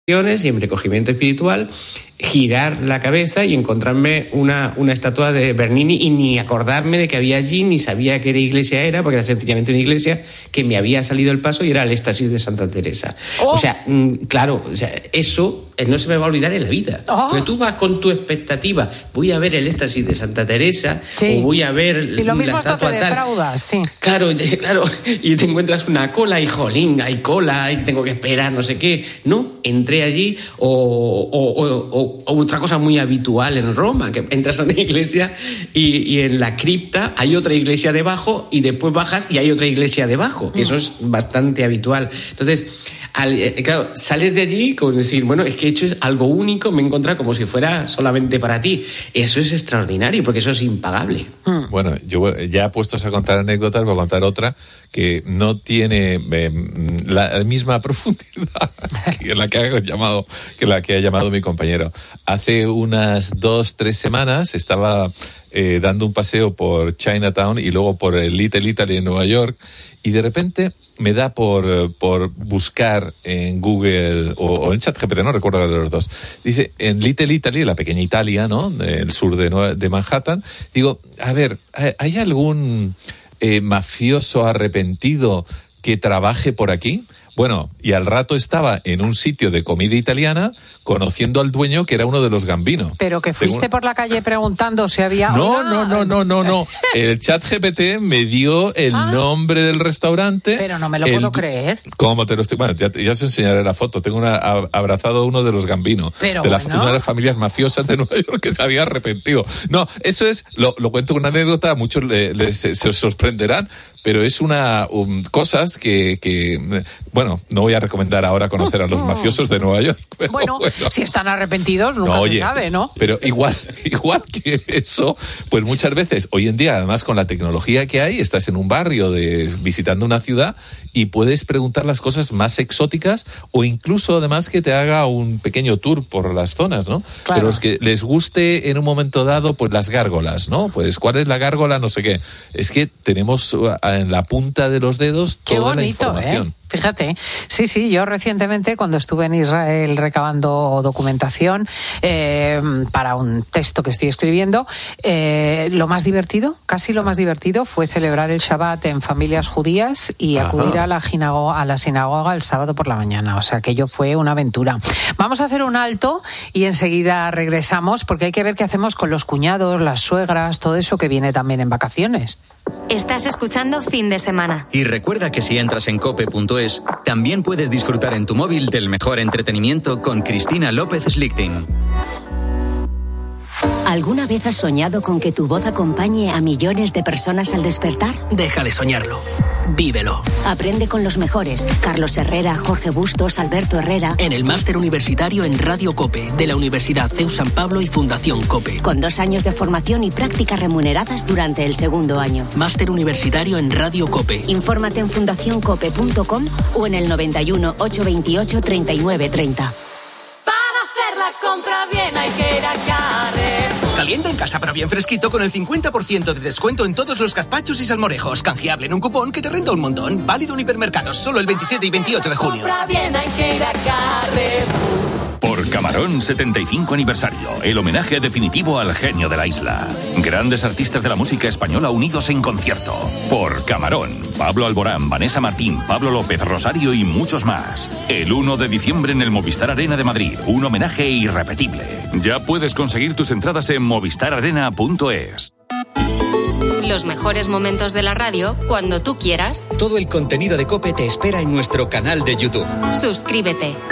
y en recogimiento espiritual, girar la cabeza y encontrarme una estatua de Bernini y ni acordarme de que había allí, ni sabía qué iglesia era, porque era sencillamente una iglesia que me había salido el paso y era el éxtasis de Santa Teresa. O sea, claro, o sea, eso no se me va a olvidar en la vida. Porque tú vas con tu expectativa, voy a ver el éxtasis de Santa Teresa, o voy a ver y lo mismo la estatua es que te defraudas, sí. Claro, y te encuentras una cola y jolín, hay cola y tengo que esperar no sé qué. No, entré allí o otra cosa muy habitual en Roma, que entras a una iglesia y en la cripta hay otra iglesia debajo y después bajas y hay otra iglesia debajo, que eso es bastante habitual. Entonces, claro, sales de allí con decir, bueno, es que he hecho algo único, me he encontrado como si fuera solamente para ti. Eso es extraordinario, porque eso es impagable. Bueno, yo ya puestos a contar anécdotas, voy a contar otra que no tiene la misma profundidad que la que ha llamado mi compañero. Hace unas 2-3 semanas estaba dando un paseo por Chinatown y luego por el Little Italy en Nueva York, y de repente me da por buscar en Google o en ChatGPT, no recuerdo de los dos. Dice, en Little Italy, la pequeña Italia, ¿no?, del sur de Manhattan. Digo, a ver, ¿hay algún mafioso arrepentido que trabaje por aquí? Bueno, y al rato estaba en un sitio de comida italiana conociendo al dueño, que era uno de los Gambino. Pero que fuiste por la calle preguntando si había... No. El ChatGPT me dio el nombre del restaurante. Pero no me lo puedo creer. ¿Cómo te lo estoy...? Bueno, ya os enseñaré la foto. Tengo abrazado a uno de los Gambino. Pero una de las familias mafiosas de Nueva York que se había arrepentido. No, eso es... Lo cuento con una anécdota, a muchos se os sorprenderán, pero es cosas que bueno, no voy a recomendar ahora conocer a los mafiosos de Nueva York. Bueno, si están arrepentidos, nunca se sabe, ¿no? Pero igual que eso, pues muchas veces, hoy en día, además con la tecnología que hay, estás en un barrio visitando una ciudad y puedes preguntar las cosas más exóticas, o incluso además que te haga un pequeño tour por las zonas, ¿no? Claro. Pero es que les guste en un momento dado, pues las gárgolas, ¿no? Pues ¿cuál es la gárgola? No sé qué. Es que tenemos en la punta de los dedos toda la información. Fíjate, sí, yo recientemente cuando estuve en Israel recabando documentación para un texto que estoy escribiendo, casi lo más divertido fue celebrar el Shabbat en familias judías y acudir a la sinagoga el sábado por la mañana, o sea que ello fue una aventura. Vamos a hacer un alto y enseguida regresamos, porque hay que ver qué hacemos con los cuñados, las suegras, todo eso que viene también en vacaciones. Estás escuchando Fin de Semana. Y recuerda que si entras en cope.es, también puedes disfrutar en tu móvil del mejor entretenimiento con Cristina López Slichting. ¿Alguna vez has soñado con que tu voz acompañe a millones de personas al despertar? Deja de soñarlo. Vívelo. Aprende con los mejores. Carlos Herrera, Jorge Bustos, Alberto Herrera. En el máster universitario en Radio COPE, de la Universidad CEU San Pablo y Fundación COPE. Con 2 años de formación y prácticas remuneradas durante el segundo año. Máster universitario en Radio COPE. Infórmate en fundacioncope.com o en el 91 828 3930. Para hacer la compra bien hay que ir a Carrefour. Calienta en casa pero bien fresquito con el 50% de descuento en todos los gazpachos y salmorejos. Canjeable en un cupón que te renta un montón. Válido en hipermercados solo el 27 y 28 de junio. Compra bien hay que ir a Carrefour. Por Camarón 75 aniversario, el homenaje definitivo al genio de la isla. Grandes artistas de la música española unidos en concierto. Por Camarón, Pablo Alborán, Vanessa Martín, Pablo López, Rosario y muchos más. El 1 de diciembre en el Movistar Arena de Madrid, un homenaje irrepetible. Ya puedes conseguir tus entradas en movistararena.es. Los mejores momentos de la radio cuando tú quieras. Todo el contenido de COPE te espera en nuestro canal de YouTube. Suscríbete.